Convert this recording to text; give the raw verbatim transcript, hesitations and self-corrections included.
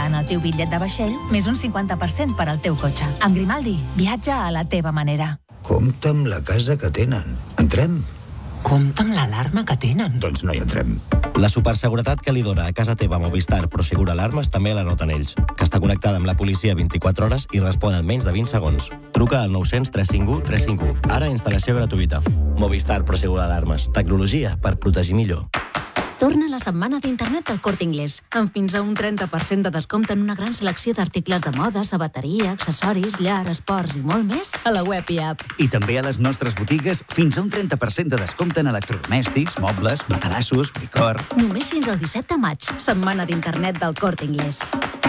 pagant el teu bitllet de vaixell, més un cinquanta per cent per al teu cotxe. Amb Grimaldi, viatja a la teva manera. Compte amb la casa que tenen. Entrem? Compte amb l'alarma que tenen. Doncs no hi entrem. La superseguretat que li dona a casa teva Movistar Prosegur Alarmes també la noten ells, que està connectada amb la policia vint-i-quatre hores i respon en menys de vint segons. Truca al nou cents, tres cinc u, tres cinc u. Ara instal·lació gratuïta. Movistar Prosegur Alarmes. Tecnologia per protegir millor. Torna la setmana d'internet del Corte Inglés, amb fins a un trenta per cent de descompte en una gran selecció d'articles de moda, sabateria, accessoris, llar, esports i molt més a la web i app. I també a les nostres botigues fins a un trenta per cent de descompte en electrodomèstics, mobles, matalassos, licor... Només fins al disset de maig, setmana d'internet del Corte Inglés.